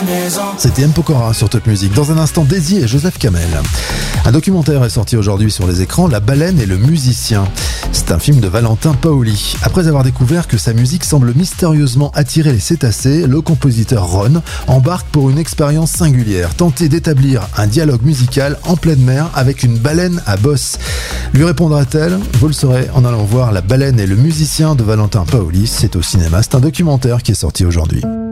C'était M. Pokora sur Top Music. Dans un instant, Daisy et Joseph Kamel. Un documentaire est sorti aujourd'hui sur les écrans, La baleine et le musicien. C'est un film de Valentin Paoli. Après avoir découvert que sa musique semble mystérieusement attirer les cétacés, le compositeur Ron embarque pour une expérience singulière, tenter d'établir un dialogue musical en pleine mer avec une baleine à bosse. Lui répondra-t-elle? Vous le saurez en allant voir La baleine et le musicien de Valentin Paoli. C'est au cinéma, c'est un documentaire qui est sorti aujourd'hui.